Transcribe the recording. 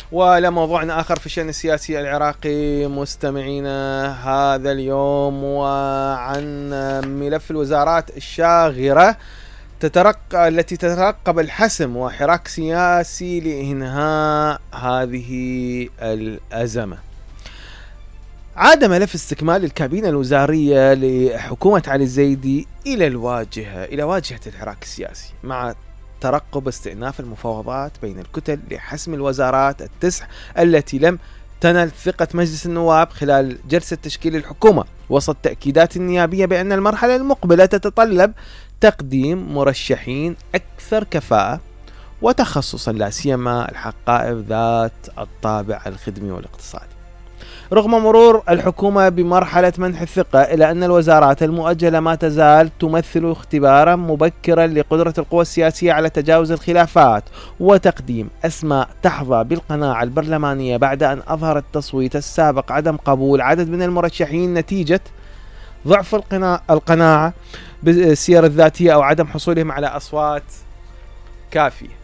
ولموضوعنا آخر في الشأن السياسي العراقي مستمعينا هذا اليوم، وعن ملف الوزارات الشاغرة التي تترقب الحسم وحراك سياسي لإنهاء هذه الأزمة. عاد ملف استكمال الكابينة الوزارية لحكومة علي الزيدي إلى واجهة الحراك السياسي، مع ترقب استئناف المفاوضات بين الكتل لحسم الوزارات التسع التي لم تنل ثقة مجلس النواب خلال جلسة تشكيل الحكومة، وسط تأكيدات النيابية بأن المرحلة المقبلة تتطلب تقديم مرشحين أكثر كفاءة وتخصصا، لا سيما الحقائب ذات الطابع الخدمي والاقتصادي. رغم مرور الحكومة بمرحلة منح الثقة، إلا أن الوزارات المؤجلة ما تزال تمثل اختبارا مبكرا لقدرة القوى السياسية على تجاوز الخلافات وتقديم أسماء تحظى بالقناعة البرلمانية، بعد أن أظهر التصويت السابق عدم قبول عدد من المرشحين نتيجة ضعف القناعة بالسير الذاتية أو عدم حصولهم على أصوات كافية.